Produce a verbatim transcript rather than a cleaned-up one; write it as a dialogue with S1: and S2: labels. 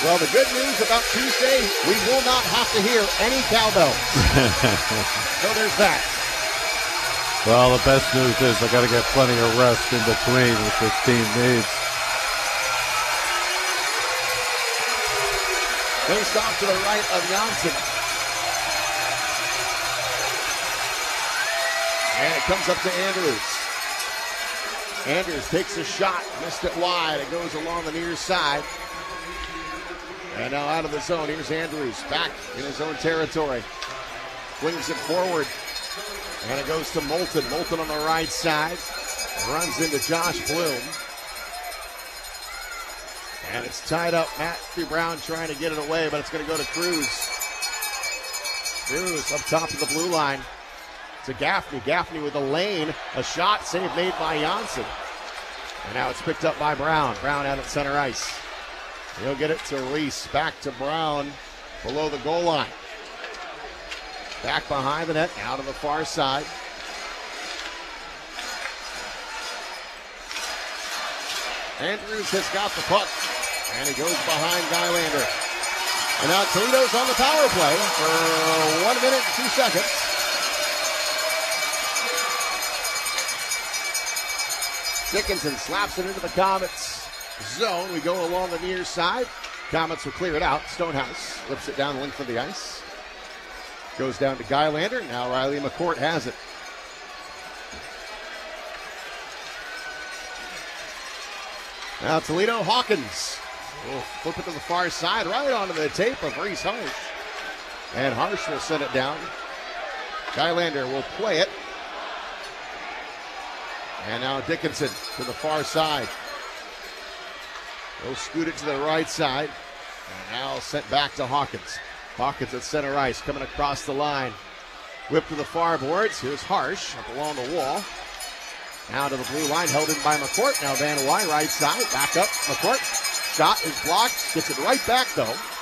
S1: Well, the good news about Tuesday, we will not have to hear any cowbells. So there's that.
S2: Well, the best news is I got to get plenty of rest in between, which this team needs.
S1: Faced off to the right of Janssen. And it comes up to Andrews. Andrews takes a shot, missed it wide. It goes along the near side. And now out of the zone, here's Andrews back in his own territory. Flings it forward. And it goes to Moulton. Moulton on the right side. Runs into Josh Bloom. And it's tied up. Matthew Brown trying to get it away, but it's going to go to Cruz. Cruz up top of the blue line to Gaffney. Gaffney with a lane. A shot save made by Janssen. And now it's picked up by Brown. Brown out at center ice. He'll get it to Reese. Back to Brown below the goal line. Back behind the net, out on the far side. Andrews has got the puck, and he goes behind Gylander. And now Toledo's on the power play for one minute and two seconds. Dickinson slaps it into the Comets zone. We go along the near side. Comets will clear it out. Stonehouse flips it down the length of the ice. Goes down to Gylander. Now Riley McCourt has it. Now Toledo Hawkins will flip it to the far side, right onto the tape of Reese Harsh. And Harsh will send it down. Gylander will play it. And now Dickinson to the far side. He'll scoot it to the right side. And now sent back to Hawkins. Hawkins at center ice, coming across the line. Whip to the far boards. Here's Harsh up along the wall. Now to the blue line, held in by McCourt. Now Van Wy, right side, back up. McCourt, shot is blocked. Gets it right back, though.